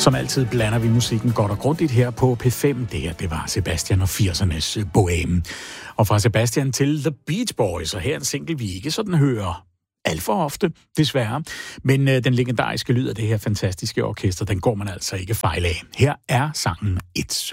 Som altid blander vi musikken godt og grundigt her på P5. Det var Sebastian og 80'ernes Bohème. Og fra Sebastian til The Beach Boys, og her en single, vi ikke sådan hører alt for ofte, desværre. Men den legendariske lyd af det her fantastiske orkester, den går man altså ikke fejl af. Her er sangen It's